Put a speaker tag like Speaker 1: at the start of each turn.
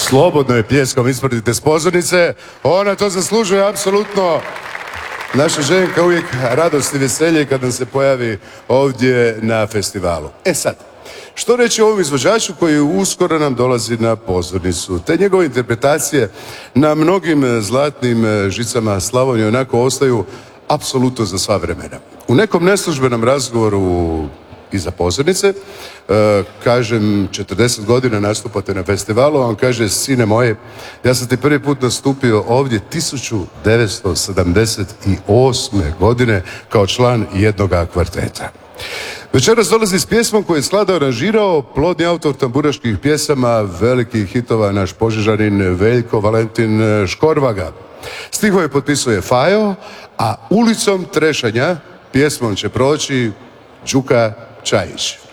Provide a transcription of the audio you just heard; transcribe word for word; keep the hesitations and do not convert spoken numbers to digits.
Speaker 1: Slobodno je pljeskom ispratite s pozornice. Ona to zaslužuje, apsolutno. Naša Ženka uvijek radost i veselje kad nam se pojavi ovdje na festivalu. E sad, što reći o ovom izvođaču koji uskoro nam dolazi na pozornicu? Te njegove interpretacije na mnogim zlatnim žicama Slavonije onako ostaju apsolutno za sva vremena. U nekom neslužbenom razgovoru iza pozornice, e, kažem, četrdeset godina nastupate na festivalu, a on kaže, sine moje, ja sam ti prvi put nastupio ovdje tisuću devetsto sedamdeset osme. godine kao član jednoga kvarteta. Večeras dolazi s pjesmom koju je skladao, aranžirao, plodni autor tamburaških pjesama, velikih hitova, naš Požežanin Veljko Valentin Škorvaga. Stihove potpisuje Fajo, a ulicom trešanja pjesmom će proći Đuka Čajić.